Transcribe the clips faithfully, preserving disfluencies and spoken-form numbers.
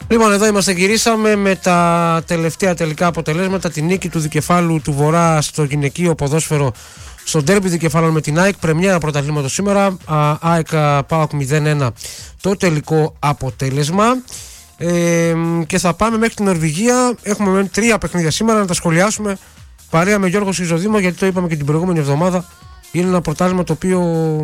Λοιπόν, εδώ είμαστε, γυρίσαμε με τα τελευταία τελικά αποτελέσματα. Τη νίκη του Δικεφάλου του Βορρά στο γυναικείο ποδόσφαιρο στο ντέρμπι Δικεφάλων με την ΑΕΚ. Πρεμιέρα πρωταθλήματος σήμερα. ΑΕΚ ΠΑΟΚ μηδέν ένα το τελικό αποτέλεσμα. Ε, και θα πάμε μέχρι την Νορβηγία. Έχουμε τρία παιχνίδια σήμερα να τα σχολιάσουμε παρέα με Γιώργο Σιζοδήμο, γιατί το είπαμε και την προηγούμενη εβδομάδα. Είναι ένα πρωτάθλημα το οποίο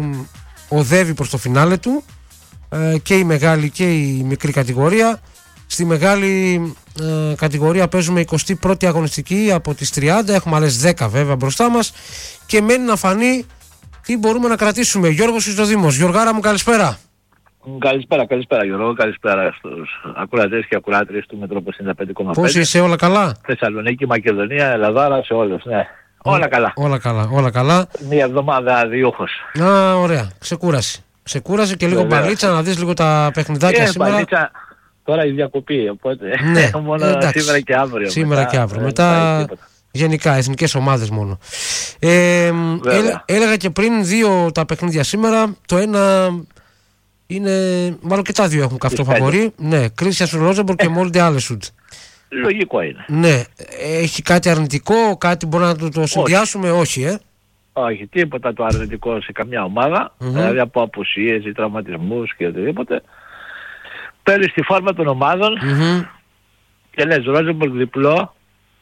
οδεύει προς το φινάλε του, ε, και η μεγάλη και η μικρή κατηγορία. Στη μεγάλη ε, κατηγορία παίζουμε εικοστή πρώτη αγωνιστική από τις τριάντα, έχουμε άλλες δέκα βέβαια μπροστά μας και μένει να φανεί τι μπορούμε να κρατήσουμε. Γιώργος Ιστοδήμος. Γιωργάρα μου, καλησπέρα. Καλησπέρα, καλησπέρα Γιώργο, καλησπέρα στους ακροατές και ακροάτριες του Μετρόπολης ενενήντα πέντε κόμμα πέντε. Πώς είσαι, όλα καλά? Θεσσαλονίκη, Μακεδονία, Ελλαδάρα, σε όλους, ναι. Όλα καλά. Όλα καλά, όλα καλά. Μία εβδομάδα διούχος. Α, ωραία. Ξεκούραση. Ξεκούραση και λίγο Βέβαια. μπαλίτσα, να δεις λίγο τα παιχνιδάκια Ε, σήμερα. μπαλίτσα, τώρα η διακοπή, οπότε Ναι, μόνο εντάξει. σήμερα και αύριο. Σήμερα μετά, και αύριο. δεν Μετά πάει τίποτα. γενικά εθνικές ομάδες μόνο. Ε, έλε- έλεγα και πριν δύο τα παιχνίδια σήμερα. Το ένα είναι, μάλλον και τα δύο έχουν καυτό Τις φαβορί. Ναι, Κρίσιας Ρόζεμπορ και Μόλντε Άλεσουντ. Λογικό είναι. Ναι, έχει κάτι αρνητικό, κάτι μπορεί να το, το συνδυάσουμε? Όχι, ε. Όχι, τίποτα το αρνητικό σε καμιά ομάδα, Μμμ. δηλαδή από απουσίες ή τραυματισμούς και οτιδήποτε. Παίρνεις τη φόρμα των ομάδων Μμμ. και λες Ρόζεμπορκ διπλό,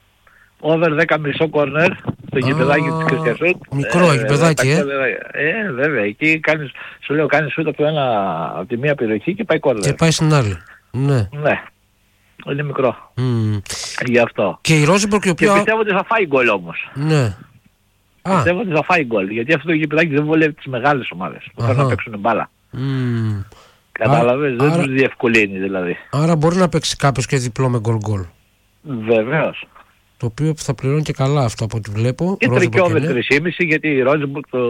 over δέκα μισό κορνέρ στο γηπεδάκι της Κρίστιας. μικρό γηπεδάκι, ε. Ε, βέβαια, εκεί κάνεις, σου λέω, κάνεις σούτ από, το ένα, από τη μία περιοχή και πάει κορνέρ. Και πάει στην άλλη. Ναι. Ναι, είναι μικρό, Μμ. γι' αυτό. Και η Ρόζεμπορκ, η Και οποία. πιστεύω ότι θα φάει γκολ όμως. Ναι. Α, Πιστεύω ότι θα φάει γκολ, γιατί αυτό το γηπεδάκι δεν βολεύει τις μεγάλες ομάδες που θέλουν Αχα. να παίξουν μπάλα. μ. Κατάλαβες, δεν άρα- τους διευκολύνει δηλαδή. Άρα μπορεί να παίξει κάποιος και διπλό με γκολ γκολ. Βεβαίως. Το οποίο θα πληρώνει και καλά αυτό από ό,τι βλέπω. Και Ρόζεμπορκ τρικιόβε είναι. τρία κόμμα πέντε γιατί η Ρόζεμπορκ το...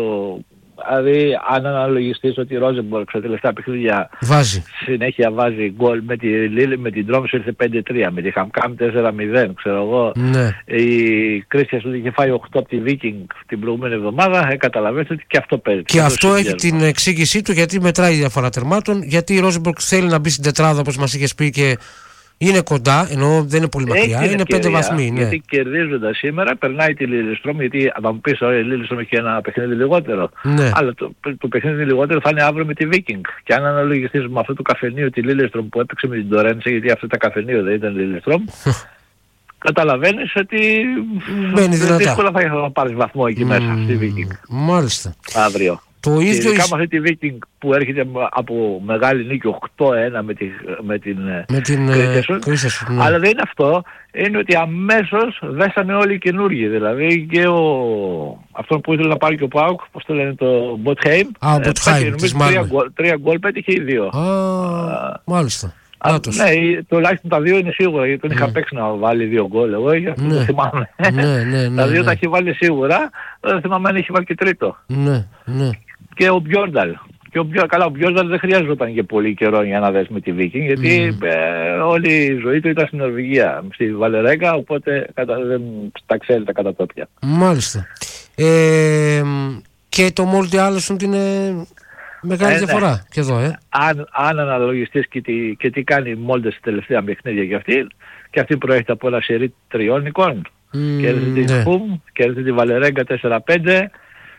Δηλαδή αν αναλογιστείς ότι η Ρόζεμπορκ στα τελευταία παιχνίδια Βάζει. συνέχεια βάζει γκολ με, τη, Λίλ- με την Τρόμς ήρθε πέντε τρία, με τη Χαμκάμ τέσσερα μηδέν, ξέρω εγώ. Ναι. Η Κρίστιας του είχε φάει οκτώ από τη Βίκινγκ την προηγούμενη εβδομάδα, ε, καταλαβαίνετε ότι και αυτό παίζει. Και αυτό έχει συνδυασμό. την εξήγησή του, γιατί μετράει η διαφορά τερμάτων. Γιατί η Ρόζεμπορκ θέλει να μπει στην τετράδα, όπως μας είχες πει, και είναι κοντά, ενώ δεν είναι πολύ μακριά. Έχει την Είναι πέντε ευκαιρία, βαθμοί. Ναι. Γιατί κερδίζοντας σήμερα περνάει τη Λίλιστρομ, γιατί θα μου πεις ωραία η Λίλιστρομ έχει ένα παιχνίδι λιγότερο. Ναι. Αλλά το, το παιχνίδι λιγότερο θα είναι αύριο με τη Viking. Και αν αναλογιστείς με αυτό το καφενείο τη Λίλιστρομ που έπαιξε με την Τορέντσε, γιατί αυτό τα καφενείο δεν ήταν Λίλιστρομ, καταλαβαίνεις ότι Μπαίνει δυνατά. δύσκολα θα πάρεις βαθμό εκεί μέσα στη Viking Μάλιστα. αύριο. Το Και ίδιο ειδικά ισ- με αυτή τη Viking που έρχεται από μεγάλη νίκη οκτώ ένα με, τη, με την με την ε, Κρίστιασον. Κρίστιασον, ναι. Αλλά δεν είναι αυτό, είναι ότι αμέσως δέσανε όλοι οι καινούργοι. Δηλαδή και ο... αυτόν που ήθελε να πάρει και ο ΠΑΟΚ, πώς το λένε, το Μποτχέιμ. Α, ο Μποτχάιμ, της Μάλμε. Τρία γκολ πέτυχε ή δύο. Α, μάλιστα. Α, Νάτος. ναι, τουλάχιστον τα δύο είναι σίγουρα, γιατί τον είχα Ναι. παίξει να βάλει δύο γκολ εγώ, γι' αυτό Ναι. το θυμάμαι. Ναι, ναι, ναι, Τα δύο ναι. τα έχει βάλει σίγουρα, δεν θυμάμαι αν έχει βάλει και τρίτο. Ναι, ναι. Και ο Μπιόρνταλ. Και ο Μπιόρνταλ, καλά, ο Μπιόρνταλ δεν χρειάζονταν και πολύ καιρό για να δέσει με τη Viking, γιατί ε, όλη η ζωή του ήταν στην Νορβηγία, στη Βαλερέγκα, οπότε κατα, δεν τα ξέρει τα κατατόπια. Μάλιστα. Ε, και το Μόλντε Άλεσουντ είναι μεγάλη Ε, ναι. διαφορά και εδώ, ε. Αν, αν αναλογιστείς και τι, και τι κάνει η Μόλντε στη τελευταία παιχνίδια για αυτή, και αυτή προέρχεται από ένα σερί τριών νικών. Μ, Κέρδισε τη ναι. Χουμ, κέρδισε τη Βαλερέγκα τέσσερα πέντε,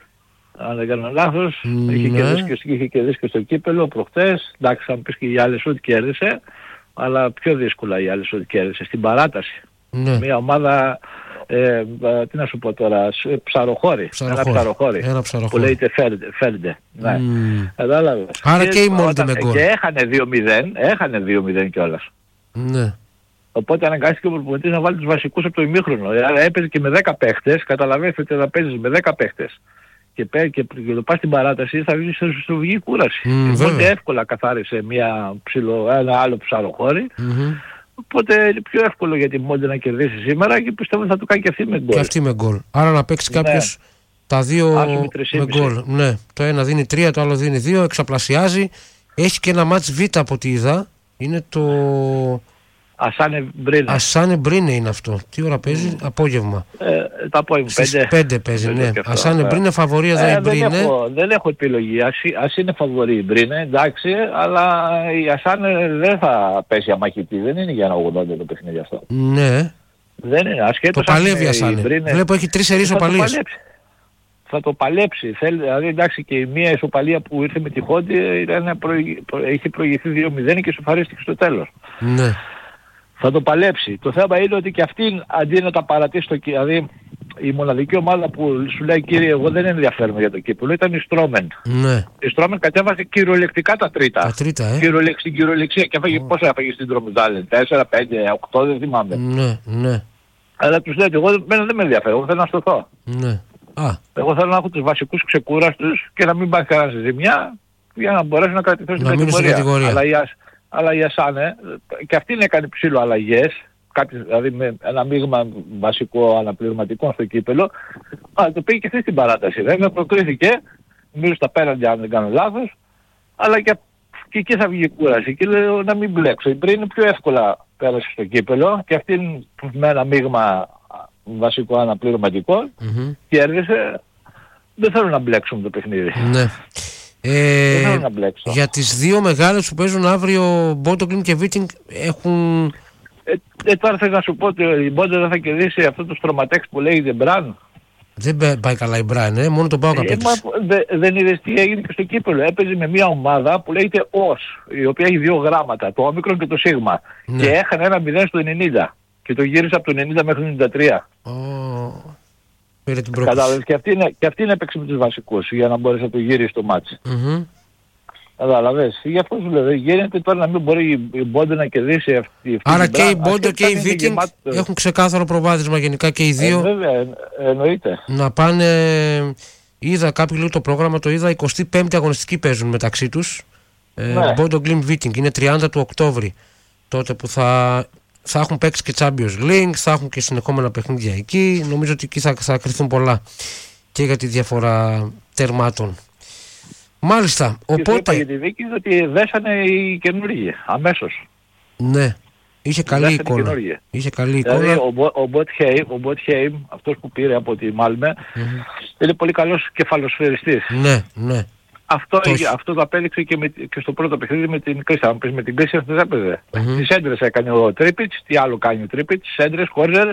αν δεν κάνω λάθος, Μ, είχε, ναι. κερδίσει και, είχε κερδίσει και στο κύπελο προχτές. Εντάξει, θα μου πεις και η Άλεσουντ κέρδισε, αλλά πιο δύσκολα η Άλεσουντ κέρδισε στην παράταση. Ναι. Μια ομάδα, ε, ε, τι να σου πω τώρα, σ- ψαροχώρη, Ψαροχώρη. ένα ψαροχώρη, Ένα που ψαροχώρη. λέγεται Φέρντε. Φέρντε, ναι. Μ, Κατάλαβες. Άρα και η Μόλντε όταν- με γκολ. Και έχανε δύο μηδέν, έχανε δύο μηδέν κιόλας. ναι. Οπότε αναγκάστηκε ο προπονητής να βάλει τους βασικούς από το ημίχρονο. Δηλαδή έπαιζε και με δέκα παίχτες, καταλαβαίνετε ότι θα παίζεις με δέκα παίχτες. Και, πέ, και, και το πας στην παράταση θα βγεις στο βγει κούραση. Μμ, Οπότε βέβαια. εύκολα καθάρισε μια ψηλο, ένα άλλο ψαροχώρη. Μμμ. Οπότε είναι πιο εύκολο για τη Μόντε να κερδίσει σήμερα και πιστεύω θα του κάνει και αυτή με γκολ. Και αυτή με γκολ. Άρα να παίξει Ναι. κάποιος τα δύο Άσο με με τρία κόμμα γκολ. πέντε. Ναι. Το ένα δίνει τρία, το άλλο δίνει δύο, εξαπλασιάζει. Έχει και ένα μάτς Β από ό,τι είδα. Είναι το Ασάνε Μπρίνε. Ασάνε Μπρίνε είναι αυτό. Τι ώρα παίζει, mm. απόγευμα. Ε, το απόγευμα, στις πέντε παίζει, ναι. Ασάνε Μπρίνε, φαβορεί εδώ ε, η Μπρίνε. Δεν έχω, δεν έχω επιλογή. Ας, ας είναι φαβορεί η Μπρίνε, εντάξει, αλλά η Ασάνε δεν θα πέσει αμαχητή. Δεν είναι για ένα ογδόντα το παιχνίδι αυτό. Ναι. Δεν είναι. Ασχέτως το παλεύει η Ασάνε. Μπρίνε, βλέπω έχει τρεις σερίες ισοπαλίες. Θα το παλέψει. Θέλει, δηλαδή εντάξει και η μία ισοπαλία που ήρθε με τη Χόντι ήταν προηγη, προ, είχε προηγηθεί δύο μηδέν και ισοφαρίστηκε στο τέλος. Ναι. Θα το παλέψει. Το θέμα είναι ότι και αυτήν αντί να τα παρατήσει το κύπελλο, δηλαδή η μοναδική ομάδα που σου λέει κύριε εγώ δεν ενδιαφέρομαι για το κύπελλο ήταν η Στρόμεν. Ναι. Η Στρόμεν κατέβασε κυριολεκτικά τα τρίτα. Τα τρίτα, ε. Κυριολεξ, στην κυριολεξία και έφαγε, oh. πόσα έφαγε στην Τρομιζάλεν, τέσσερα, πέντε, οκτώ δεν θυμάμαι. Ναι, ναι. Αλλά τους λέτε εγώ δεν με ενδιαφέρω, εγώ θέλω να στωθώ. Ναι. Α. Εγώ θέλω να έχω τους βασικούς ξεκούραστους και να μην πάει κανένα σε ζημιά για να μπορέσω να κρατηθώ στην κατηγορία. Αλλά η, αλλά η Ασάνε και αυτήν έκανε ψήλο αλλαγές, κάτι, δηλαδή με ένα μείγμα βασικό αναπληρωματικό στο κύπελλο, αλλά το πήγε και αυτή στην παράταση. Βέβαια προκρίθηκε, μίλησε στα πέναντι αν δεν κάνω λάθος, αλλά και, και εκεί θα βγει κούραση και λέω να μην μπλέξω. Η Μπρίνε πιο εύκολα πέρασε στο κύπελλο και αυτήν με ένα μείγμα βασικό αναπληρωματικό, mm-hmm. κέρδισε. Δεν θέλω να μπλέξουμε το παιχνίδι. Ναι. Ε, δεν θέλω να μπλέξω. Για τις δύο μεγάλες που παίζουν αύριο, Μπόντογκλιμ και Βίτινγκ έχουν... Ε, ε, τώρα θέλω να σου πω ότι η Μπόντε δεν θα κερδίσει αυτό το στρωματέξ που λέγεται Μπραν. Δεν πάει καλά η Μπραν, ε, μόνο τον Πάοκ απέκτησε. Ε, δε, δεν είδες τι έγινε και στο κύπελλο. Έπαιζε με μια ομάδα που λέγεται Ως, η οποία έχει δύο γράμματα, το όμικρον και το σίγμα. Ναι. Και έχανε ένα μηδέν στο ενενήντα. Και το γύρισε από το ενενήντα μέχρι το ενενήντα τρία. Oh. Πήρε την πρόκληση. Κατάλαβες, και αυτή, είναι, και αυτή είναι έπαιξε με τους βασικούς για να μπορέσει να το γυρίσει το μάτσι. Mm-hmm. Κατάλαβες. Γι' αυτό σου λέω, γίνεται τώρα να μην μπορεί η Μπόντε να κερδίσει αυτή. Άρα και η Μπόντε και η Βίκινγκ έχουν ξεκάθαρο προβάδισμα γενικά και οι δύο. Ε, βέβαια, ε, εννοείται. Να πάνε, είδα κάποιο λίγο το πρόγραμμα, το είδα, εικοστή πέμπτη αγωνιστική παίζουν μεταξύ τους. Ναι. Μπόντογκλιμ Βίτινγκ, είναι τριάντα του Οκτώβρη, τότε που θα... θα έχουν παίξει και Champions League, θα έχουν και συνεχόμενα παιχνίδια εκεί. Νομίζω ότι εκεί θα, θα κρυθούν πολλά και για τη διαφορά τερμάτων. Μάλιστα, και οπότε... για τη δίκη ότι δέσανε οι καινούργοι, αμέσως. Ναι, είχε καλή εικόνα. Είχε καλή εικόνα. Δηλαδή ο Μποτχέιμ, ο Μποτχέιμ, αυτός που πήρε από τη Μάλμε, mm-hmm. είναι πολύ καλός κεφαλοσφαιριστής. Ναι, ναι. Αυτό, το... αυτό το απέδειξε και, με, και στο πρώτο παιχνίδι με την Κρίστα. Αν πεις με την Κρίστα δεν έπαιζε. Mm-hmm. Τις έντρες έκανε ο Τρίπιτς, τι άλλο κάνει ο Τρίπιτς, έντρες, χόρζερ.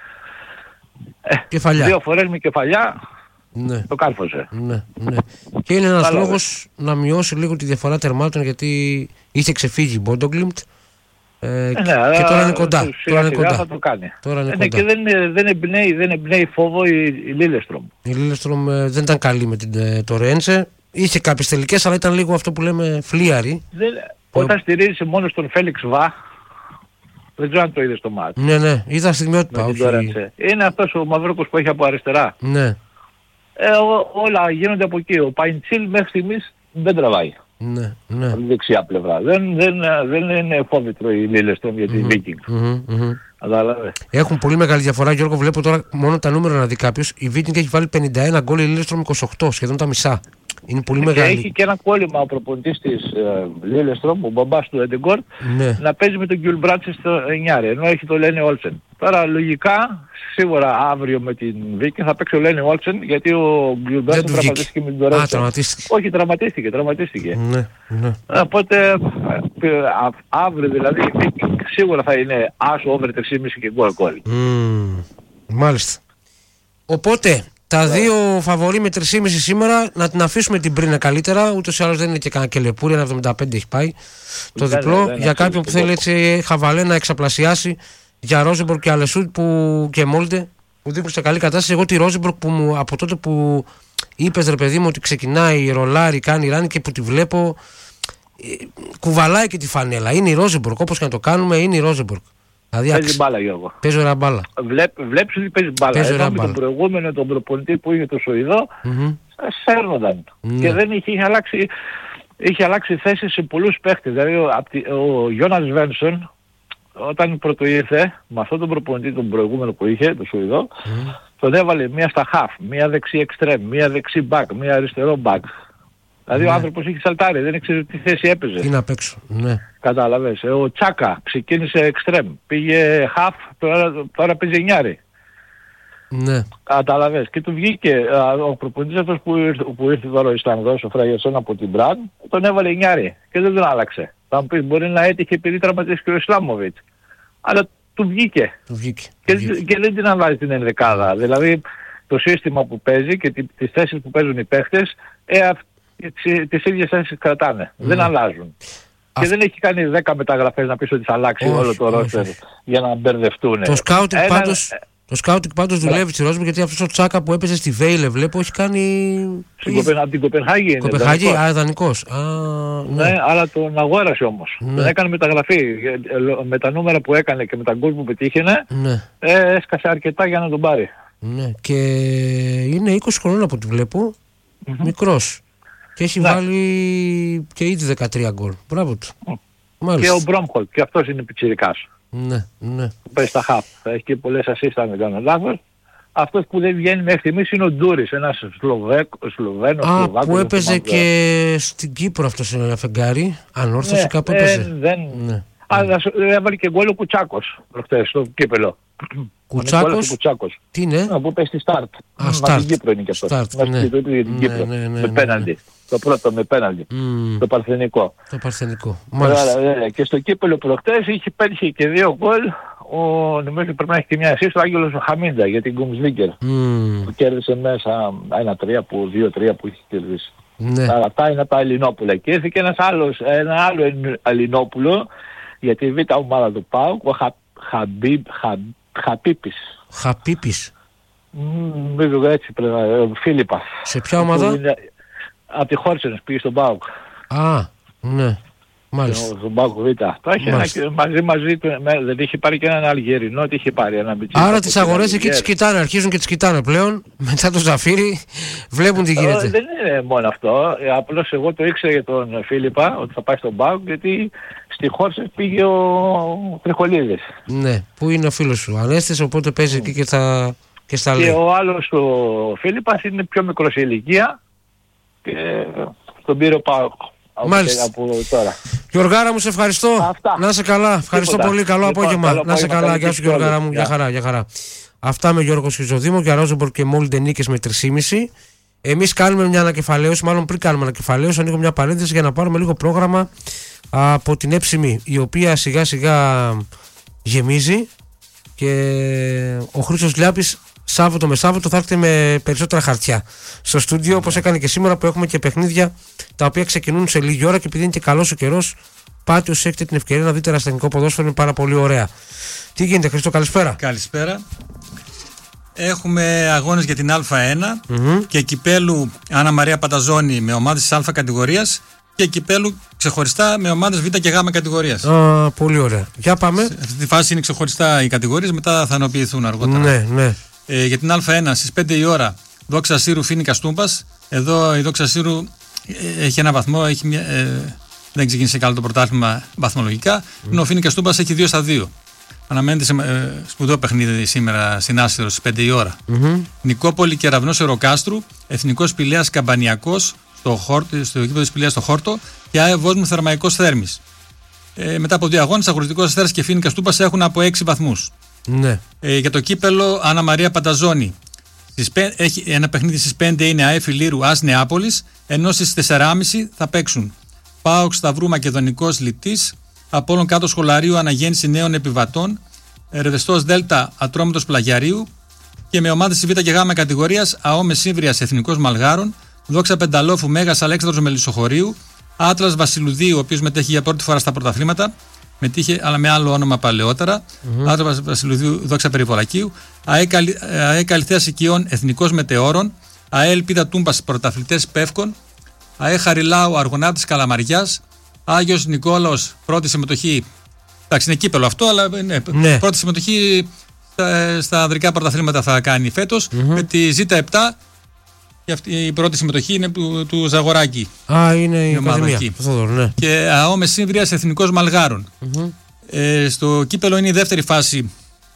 Ε, δύο φορές με κεφαλιά ναι. το κάρφωσε. Ναι, ναι. Και είναι ένας λόγος να μειώσει λίγο τη διαφορά τερμάτων γιατί είχε ξεφύγει η Μπόντογκλιμπτ. Ε, ε, ναι, και τώρα είναι κοντά. Τώρα είναι κοντά. Θα το κάνει. Τώρα είναι ε, κοντά. Και δεν, δεν, εμπνέει, δεν εμπνέει φόβο η, η Λίλεστρομ. Η Λίλεστρομ ε, δεν ήταν καλή με την, ε, το Ρέντσε. Είχε κάποιες τελικές, αλλά ήταν λίγο αυτό που λέμε φλίαρη. Δεν, που... Όταν στηρίζεσαι μόνο στον Φέλιξ Βα, δεν ξέρω αν το είδες το μάτι. Ναι, ναι, είδα στιγμιότυπα. Όχι... Είναι αυτός ο Μαυρόκος που έχει από αριστερά. Ναι. Ε, ό, όλα γίνονται από εκεί. Ο Παϊντσίλ μέχρι στιγμής δεν τραβάει. Ναι, ναι. Από τη δεξιά πλευρά. Δεν, δεν, δεν είναι φόβητρο η Λίλεστρομ για την Viking. Mm-hmm, mm-hmm. Αλλά, έχουν πολύ μεγάλη διαφορά, Γιώργο. Βλέπω τώρα μόνο τα νούμερα να δει κάποιος. Η Viking έχει βάλει πενήντα ένα γκολ, η Λίλεστρομ είκοσι οκτώ, σχεδόν τα μισά. Είναι πολύ και μεγάλη. Έχει και ένα κόλλημα ο προπονητής της ε, Λίλεστρομ, ο μπαμπάς του Εντεγκόρτ, ναι. να παίζει με τον Γκιουλμπράτσε στο εννιά, ενώ έχει το Λένι Όλσεν. Τώρα λογικά, σίγουρα αύριο με την Βίκη θα παίξει ο Λένι Όλσεν, γιατί ο Γκιουλμπράτσε τραυματίστηκε με την Τορέντο. Α, τραυματίστηκε. Όχι, τραυματίστηκε, τραυματίστηκε. Ναι, ναι. Οπότε αύριο δηλαδή η Βίκη σίγουρα θα είναι άσο over τρία κόμμα πέντε και γκολ γκολ. Mm, μάλιστα. Οπότε... Τα δύο φαβορί με τρία κόμμα πέντε σήμερα, να την αφήσουμε την Μπρίνε καλύτερα. Ούτως ή άλλως δεν είναι και κανένα κελεπούρι, ένα εβδομήντα πέντε έχει πάει το δεν, διπλό. Δεν, για κάποιον που θέλει έτσι χαβαλέ να εξαπλασιάσει, για Ρόζεμπορκ και Αλεσούτ που, και Μόλτε που δείχνουν σε καλή κατάσταση. Εγώ τη Ρόζεμπορκ που μου, από τότε που είπες ρε παιδί μου ότι ξεκινάει, ρολάρι, κάνει ράνι και που τη βλέπω, κουβαλάει και τη φανέλα. Είναι η Ρόζεμπορκ, όπως και να το κάνουμε, είναι η Ρόζεμπορκ. Δηλαδή, παίζει αξ... μπάλα, Γιώργο. Παίζει ωραία μπάλα. Βλέ, βλέπεις ότι παίζει μπάλα. Εδώ με τον προηγούμενο, τον προπονητή που είχε το Σουηδό, mm-hmm. σέρνονταν. Mm-hmm. Και δεν είχε, είχε, αλλάξει, είχε αλλάξει θέση σε πολλούς παίχτες. Δηλαδή ο, ο Γιώνας Βένσον, όταν πρωτοήρθε, με αυτόν τον προπονητή τον προηγούμενο που είχε, το Σουηδό, mm-hmm. τον έβαλε μία στα half, μία δεξί εξτρέμ, μία δεξί back, μία αριστερό back. Δηλαδή ναι. ο άνθρωπος είχε σαλτάρει, δεν ήξερε τι θέση έπαιζε. Τι να παίξω, ναι. Κατάλαβες. Ο Τσάκα ξεκίνησε εξτρέμ, πήγε half, τώρα, τώρα παίζει εννιάρι. Ναι. Κατάλαβες. Και του βγήκε ο προπονητής αυτός που ήρθε, που ήρθε τώρα ο Ισλανδός, ο Φραγιασόν από την Μπραν, τον έβαλε εννιάρι και δεν τον άλλαξε. Θα μου πεις μπορεί να έτυχε επειδή τραυματίστηκε ο Ισλάμοβιτς. Αλλά του βγήκε. Του βγήκε. Και, του βγήκε. και δεν την αλλάζει την ενδεκάδα. Δηλαδή το σύστημα που παίζει και τις θέσεις που παίζουν οι παίχτες, ε, τις, τις ίδιες θέσεις κρατάνε. Mm. Δεν αλλάζουν. Α... Και δεν έχει κάνει δέκα μεταγραφές να πεις ότι θα αλλάξει όχι, όλο το ρόστερ για να μπερδευτούν. Το σκάουτινγκ Ένα... πάντως... Το σκάουτινγκ πάντως δουλεύει στη Ρόσμπεργκ, γιατί αυτός ο Τσάκα που έπαιζε στη Βέιλε βλέπω έχει κάνει... Από την Κοπενχάγη είναι. Κοπενχάγη, α, δανεικός. Α, ναι. ναι, αλλά τον αγόρασε όμως. Ναι. Δεν έκανε μεταγραφή. Με τα νούμερα που έκανε και με τα γκολ που πετύχαινε, ναι. ε, έσκασε αρκετά για να τον πάρει. Ναι, και είναι είκοσι χρονών από ό,τι βλέπω, mm-hmm. μικρός. Και έχει ναι. βάλει και ήδη δεκατρία γκολ. Μπράβο του. Mm. Και ο Μπρόμχολτ, και αυτός είναι πιτσιρικάς. Ναι, ναι. Πάει στα χαπ. Έχει και πολλές assist αν δεν κάνω λάθος. Αυτός που δεν βγαίνει μέχρι στιγμής είναι ο Ντούρις, ένας Σλοβέκος, Σλοβαίνος, Α, Σλοβάκος. που έπαιζε και στην Κύπρο αυτός είναι ένα φεγγάρι. Ανόρθωση ναι, κάπου έπαιζε. Ε, δεν... ναι. Αλλά έβαλε και γκολ ο Κουτσάκος προχτές στο κύπελο. Κουτσάκος, Κουτσάκος. Τι είναι? Να που πες στη Στάρτ. Α, Στάρτ. Στην Κύπρο είναι και αυτό. Start, ναι. Στην Κύπρο. Ναι, ναι, ναι, με πέναντι. Ναι, ναι. Το πρώτο με πέναντι. Mm. Το παρθενικό. Το παρθενικό. Μάλιστα. Άρα, και στο κύπελο προχτές είχε πέτυχε και δύο γκολ. Ο, νομίζω πρέπει να έχει και μια ασίστ ο Άγγελος ο Χαμίντα για την Γκουμσβίγκερ. Mm. Που κέρδισε μέσα ένα τρία που δύο τρία που είχε κερδίσει. Ναι. Άρα αυτά είναι τα Ελληνόπουλα. Και ήρθε και ένας άλλος, ένα άλλο Ελληνόπουλο για τη β' ομάδα του ΠΑΟΚ, ο Χα, Χαμπίπ, Χα, Χαπίπης. Χαπίπης. Νομίζω έτσι πρέπει να είναι. Φίλιππας. Σε ποια ομάδα? Από τη Χόρσενες πήγε στον ΠΑΟΚ. Α, ναι. Μάλιστα. Στον ΠΑΟΚ Β. Το είχε ένα, μαζί μαζί του, δεν είχε πάρει και έναν Αλγερινό, τι είχε πάρει ένα μπιτσί. Άρα τις αγορές εκεί τις κοιτάνε, αρχίζουν και τις κοιτάνε πλέον. Μετά το Ζαφύρι βλέπουν τι γίνεται. Δεν είναι μόνο αυτό. Απλώς εγώ το ήξερα για τον Φίλιππα ότι θα πάει στον ΠΑΟΚ, γιατί στη Χόρσενες πήγε ο Τριχολίδης. Ναι, που είναι ο φίλος σου. Ανέστης, οπότε παίζει εκεί και θα... Και, και ο άλλος ο Φίλιππας είναι πιο μικρός σε ηλικία και τον πήρε ο ΠΑΟΚ από τώρα. Γιωργάρα μου, σε ευχαριστώ. Αυτά. Να είσαι καλά. Ευχαριστώ Τίποτα. πολύ. Καλό λοιπόν, απόγευμα. Καλό να είσαι καλά. Γεια σου Γιωργάρα μου. Γεια χαρά, για χαρά. Αυτά με Γιώργο Χρυσοδήμο και Ρόζεμπορ και Μόλντε νίκες με τρία κόμμα πέντε. Εμείς κάνουμε μια ανακεφαλαίωση, μάλλον πριν κάνουμε ανακεφαλαίωση, ανοίγω μια παρένθεση για να πάρουμε λίγο πρόγραμμα από την ΕΨΜΗ, η οποία σιγά σιγά γεμίζει και ο Χρήστος Λιάπης Σάββατο με Σάββατο θα έρθει με περισσότερα χαρτιά στο στούντιο, όπως έκανε και σήμερα που έχουμε και παιχνίδια τα οποία ξεκινούν σε λίγη ώρα, και επειδή είναι και καλός ο καιρός, πάτε όσοι έχετε την ευκαιρία να δείτε ερασιτεχνικό ποδόσφαιρο, είναι πάρα πολύ ωραία. Τι γίνεται, Χρήστο, καλησπέρα. Καλησπέρα. Έχουμε αγώνες για την Α1 mm-hmm. και κυπέλου Άννα Μαρία Παταζόνη με ομάδες της Α κατηγορίας και κυπέλου ξεχωριστά με ομάδες Β και Γ κατηγορίας. Α, πολύ ωραία. Για πάμε. Σε αυτή τη φάση είναι ξεχωριστά οι κατηγορίες, μετά θα ενοποιηθούν αργότερα. Ναι, ναι. Ε, για την Α1 στις πέντε η ώρα Δόξα Σύρου Φίνικα Τούμπας. Εδώ η Δόξα Σύρου ε, έχει ένα βαθμό, έχει μια, ε, δεν ξεκίνησε καλό το πρωτάθλημα βαθμολογικά. Mm. Ενώ ο Φίνικα Τούμπας έχει δύο στα δύο. Αναμένεται σε ε, σπουδαίο παιχνίδι σήμερα στην Άσυρο στις πέντε η ώρα. Mm-hmm. Νικόπολη Κεραυνός Εροκάστρου, Εθνικός Πηλέας Καμπανιακός στο, χόρτο, στο γήπεδο της Πηλέας στο Χόρτο και ΑΕ Βόσμου Θερμαϊκός Θέρμης. Ε, μετά από δύο αγώνες, Αγροτικός Αστέρας και Φίνικα Τούμπας έχουν από έξι βαθμούς. Ναι. Ε, για το κύπελο Άννα Μαρία Πανταζόνη. Στις, έχει ένα παιχνίδι στις πέντε είναι ΑΕ Φιλήρου ΑΣ Νεάπολης, ενώ στις τέσσερα και μισή θα παίξουν ΠΑΟΚ Σταυρού Μακεδονικός Λιτής, Απόλλων Κάτω Σχολαρίου Αναγέννηση Νέων Επιβατών, Ρευστός Δέλτα Ατρόμητος Πλαγιαρίου, και με ομάδες της Β και Γ κατηγορίας ΑΟ Μεσύβριας Εθνικός Μαλγάρων, Δόξα Πενταλόφου Μέγας Αλέξανδρος Μελισσοχωρίου, Άτλας Βασιλουδίου, ο οποίος μετέχει για πρώτη φορά στα πρωταθλήματα, μετήχε αλλά με άλλο όνομα παλαιότερα, mm-hmm. Άτλας Βασιλουδίου Δόξα Περιβολακίου, ΑΕ Καλυθέας Οικειών Εθνικός Μετεώρων, ΑΕ Ελπίδα Τούμπας Πρωταθλητές Πεύκων, ΑΕ Χαριλάου Αργοναύτης Καλαμαριάς, Άγιος Νικόλαος πρώτη συμμετοχή. Εντάξει, είναι κύπελο αυτό, αλλά ναι, ναι. πρώτη συμμετοχή στα, στα ανδρικά πρωταθλήματα θα κάνει φέτος. Mm-hmm. Με τη Ζ επτά, και αυτή η πρώτη συμμετοχή είναι του, του Ζαγοράκη. Α, είναι η, η Ακαδημία. Ναι. Και ΑΟ Μεσύβριας Εθνικός Μαλγάρων. Mm-hmm. Ε, στο κύπελο είναι η δεύτερη φάση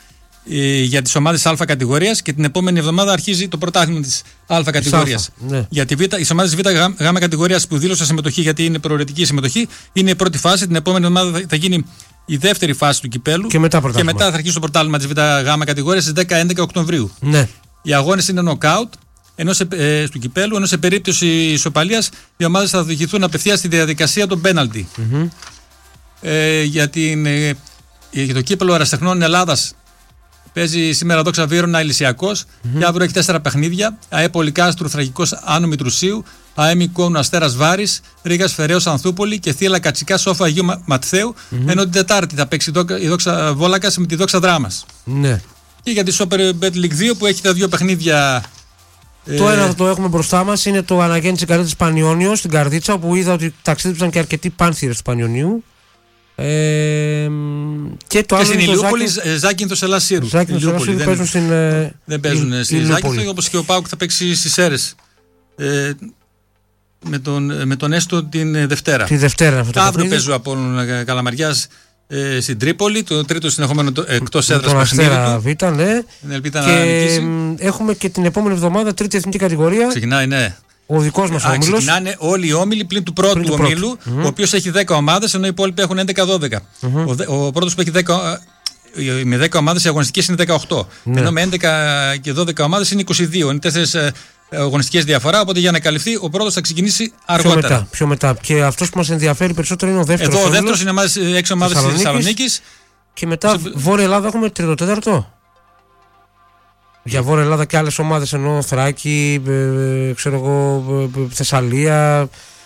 ε, για τις ομάδες Α κατηγορίας και την επόμενη εβδομάδα αρχίζει το πρωτάθλημα της Α κατηγορίας. Ναι. Για τη Β, οι ομάδες Β Γ κατηγορίας που δήλωσαν συμμετοχή, γιατί είναι προαιρετική συμμετοχή, είναι η πρώτη φάση. Την επόμενη εβδομάδα θα, θα γίνει η δεύτερη φάση του κυπέλου. Και μετά, και μετά θα αρχίσει το πρωτάθλημα της Β Γ κατηγορίας στις δέκα με έντεκα Οκτωβρίου. Ναι. Οι αγώνες είναι νοκάουτ ενός, ε, του κυπέλου, ενώ σε περίπτωση ισοπαλίας οι ομάδες θα οδηγηθούν απευθείας στη διαδικασία των πέναλτι. Mm-hmm. Ε, για, την, ε, για το κύπελο Ερασιτεχνών Ελλάδας παίζει σήμερα Δόξα Βύρωνα Ηλυσιακός mm-hmm. και αύριο έχει τέσσερα παιχνίδια. ΑΕ Πολυκάστρου Θρακικός Άνω Μητρουσίου, ΑΕ Μικόνου Αστέρας Βάρης, Ρήγας Φεραίος Ανθούπολη και Θύελλα Κατσικά Σόφα Αγίου Ματθαίου. Mm-hmm. Ενώ την Τετάρτη θα παίξει η Δόξα Βόλακας με τη Δόξα Δράμας. Ναι. Και για τη Super Bet League δύο που έχει τα δύο παιχνίδια. Το ε... ένα θα το έχουμε μπροστά μας, είναι το Αναγέννηση Καρδίτσας Πανιόνιο στην Καρδίτσα, όπου είδα ότι ταξίδεψαν και αρκετοί πάνθυρες του Πανιωνίου. Ε, και το και άλλο στην είναι Ηλιούπολη, Ζάκη... Ζάκυνθος Ελασσύρου. Ζάκυνθος Ελασσύρου δεν... παίζουν στην. Ε... Δεν παίζουν στη Ζάκυνθο, όπως και ο Πάουκ θα παίξει στις Σέρρες. Ε, με τον, με τον Έστω την Δευτέρα. Τη Δευτέρα αυτό το αύριο παίζει ο Απόλλων Καλαμαριάς ε, στην Τρίπολη, το τρίτο συνεχόμενο εκτός έδρας παιχνίδι. Β, ναι. Ελπίτα και να νικήσει. Έχουμε και την επόμενη εβδομάδα τρίτη εθνική κατηγορία. Ξεκινάει, ναι. Ο δικός μας όμιλος. Ξεκινάνε όλοι οι όμιλοι πλην του πρώτου του ομίλου, mm-hmm. ο οποίος έχει δέκα ομάδες, ενώ οι υπόλοιποι έχουν έντεκα δώδεκα. Mm-hmm. Ο, ο πρώτος που έχει δέκα, με δέκα ομάδες οι αγωνιστικές είναι δεκαοκτώ. Ναι. Ενώ με έντεκα και δώδεκα ομάδες είναι είκοσι δύο. Είναι τέσσερις αγωνιστικές διαφορά. Οπότε για να καλυφθεί, ο πρώτος θα ξεκινήσει αργότερα. Πιο μετά. Πιο μετά. Και αυτός που μας ενδιαφέρει περισσότερο είναι ο δεύτερος. Εδώ ο δεύτερος είναι έξι ομάδες της Θεσσαλονίκης. Και μετά σε... Βόρεια Ελλάδα έχουμε τρίτο τέταρτο. Για Βόρεια Ελλάδα και άλλες ομάδες, ενώ Θράκη, ε, ξέρω εγώ, ε, Θεσσαλία,